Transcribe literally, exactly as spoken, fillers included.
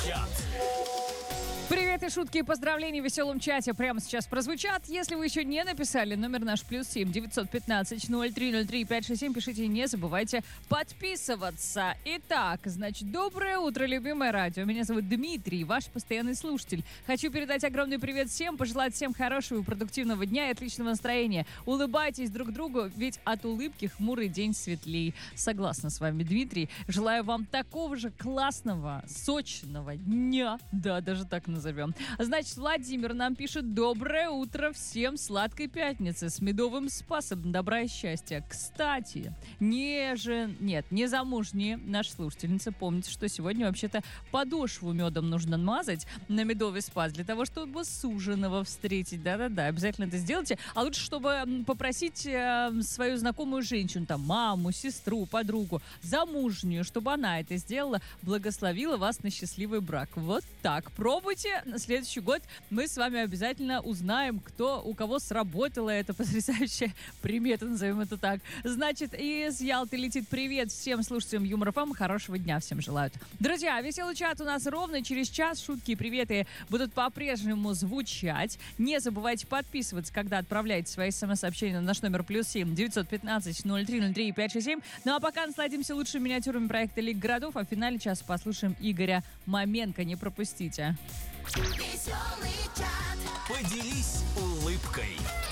чат. Привет и шутки и поздравления в веселом чате прямо сейчас прозвучат. Если вы еще не написали, номер наш плюс семь девятьсот пятнадцать ноль три ноль три пять шесть семь, пишите и не забывайте подписываться. Итак, значит, доброе утро, любимое радио. Меня зовут Дмитрий, ваш постоянный слушатель. Хочу передать огромный привет всем, пожелать всем хорошего и продуктивного дня и отличного настроения. Улыбайтесь друг другу, ведь от улыбки хмурый день светлей. Согласна с вами, Дмитрий. Желаю вам такого же классного, сочного дня. Да, даже так назовем. Значит, Владимир нам пишет: доброе утро всем, сладкой пятницы с медовым спасом, добра и счастья. Кстати, не же, нет, не замужние наши слушательницы, помните, что сегодня вообще-то подошву медом нужно мазать на медовый спас для того, чтобы суженого встретить. Да-да-да, обязательно это сделайте. А лучше, чтобы попросить э, свою знакомую женщину, там, маму, сестру, подругу, замужнюю, чтобы она это сделала, благословила вас на счастливый брак. Вот так. Пробуйте. На следующий год мы с вами обязательно узнаем, кто, у кого сработала эта потрясающая примета, назовем это так. Значит, из Ялты летит привет всем слушателям Юмор эф эм. Хорошего дня всем желают. Друзья, веселый чат у нас ровно через час. Шутки и приветы будут по-прежнему звучать. Не забывайте подписываться, когда отправляете свои смс-сообщения на наш номер плюс семь девятьсот пятнадцать ноль три ноль три пять шесть семь. Ну а пока насладимся лучшими миниатюрами проекта Лига городов, а в финале часа послушаем Игоря Маменко. Не пропустите. Поделись улыбкой.